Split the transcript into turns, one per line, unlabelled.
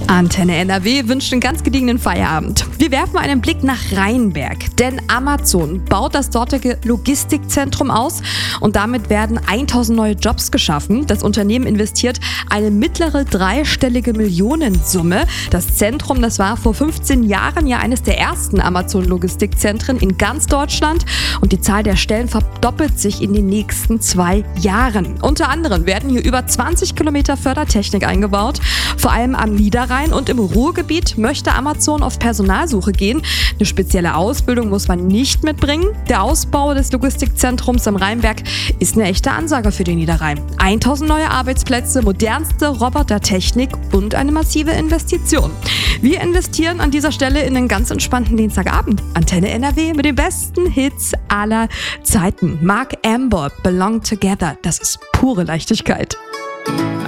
Antenne NRW wünscht einen ganz gediegenen Feierabend. Wir werfen einen Blick nach Rheinberg, denn Amazon baut das dortige Logistikzentrum aus und damit werden 1000 neue Jobs geschaffen. Das Unternehmen investiert eine mittlere dreistellige Millionensumme. Das Zentrum, das war vor 15 Jahren ja eines der ersten Amazon-Logistikzentren in ganz Deutschland und die Zahl der Stellen verdoppelt sich in den nächsten 2 Jahren. Unter anderem werden hier über 20 Kilometer Fördertechnik eingebaut, vor allem am Niederrhein und im Ruhrgebiet möchte Amazon auf Personalsuche gehen. Eine spezielle Ausbildung muss man nicht mitbringen. Der Ausbau des Logistikzentrums am Rheinberg ist eine echte Ansage für den Niederrhein. 1000 neue Arbeitsplätze, modernste Robotertechnik und eine massive Investition. Wir investieren an dieser Stelle in einen ganz entspannten Dienstagabend. Antenne NRW mit den besten Hits aller Zeiten. Mark Amber, Belong Together. Das ist pure Leichtigkeit.